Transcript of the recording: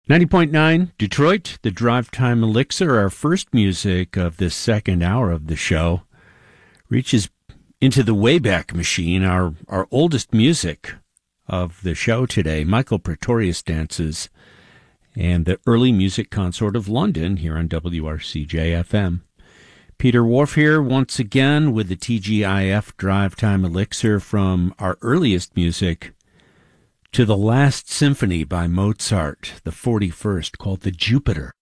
90.9 Detroit, the Drive Time Elixir, our first music of this second hour of the show, reaches into the Wayback Machine, our oldest music of the show today, Michael Pretorius Dances, and the Early Music Consort of London here on WRCJ-FM. Peter Whorf here once again with the TGIF Drive Time Elixir, from our earliest music to the Last Symphony by Mozart, the 41st, called the Jupiter.